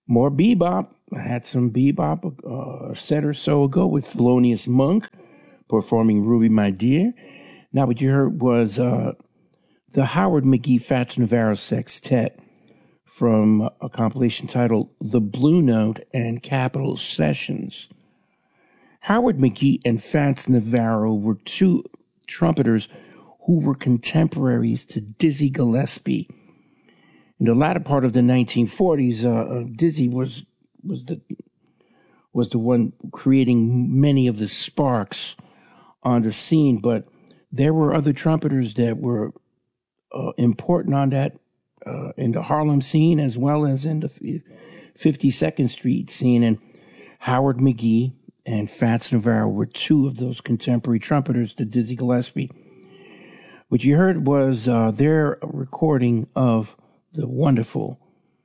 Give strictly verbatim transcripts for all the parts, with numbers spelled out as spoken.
More bebop. I had some bebop uh, a set or so ago with Thelonious Monk performing Ruby My Dear. Now what you heard was uh, the Howard McGhee Fats Navarro Sextet from a compilation titled The Blue Note and Capitol Sessions. Howard McGhee and Fats Navarro were two trumpeters who were contemporaries to Dizzy Gillespie. In the latter part of the nineteen forties, uh, uh, Dizzy was was the was the one creating many of the sparks on the scene, but there were other trumpeters that were uh, important on that uh, in the Harlem scene as well as in the fifty-second Street scene. And Howard McGhee and Fats Navarro were two of those contemporary trumpeters to Dizzy Gillespie. What you heard was uh, their recording of the wonderful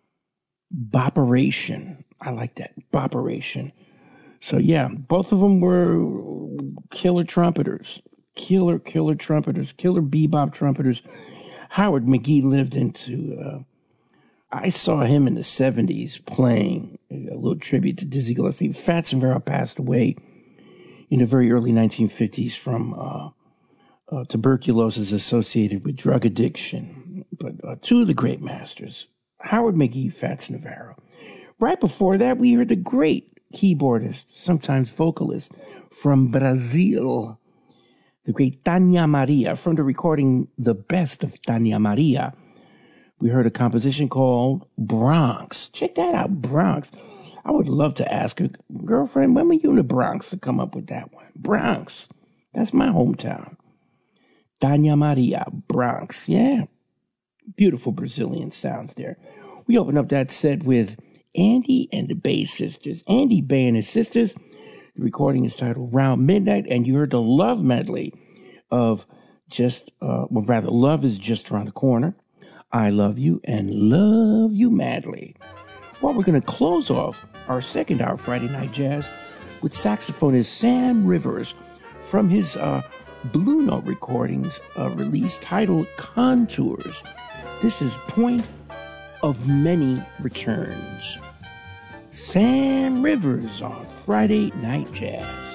Bopperation. I like that, Bopperation. So yeah, both of them were killer trumpeters, killer, killer trumpeters, killer bebop trumpeters. Howard McGhee lived into, uh, I saw him in the seventies playing a little tribute to Dizzy Gillespie. Fats Navarro passed away in the very early nineteen fifties from uh, uh, tuberculosis associated with drug addiction. But uh, two of the great masters, Howard McGhee, Fats Navarro. Right before that, we heard the great keyboardist, sometimes vocalist from Brazil, the great Tania Maria, from the recording The Best of Tania Maria. We heard a composition called Bronx. Check that out, Bronx. I would love to ask her, girlfriend, when were you in the Bronx to come up with that one? Bronx. That's my hometown. Tania Maria, Bronx. Yeah. Beautiful Brazilian sounds there. We open up that set with Andy and the Bay Sisters. Andy Bay and his sisters. The recording is titled Round Midnight, and you heard the love medley of just, uh, well, rather, Love is Just Around the Corner, I Love You, and Love You Madly. Well, we're going to close off our second hour Friday Night Jazz with saxophonist Sam Rivers from his uh, Blue Note recordings uh, release titled Contours. This is Point of Many Returns. Sam Rivers on Friday Night Jazz.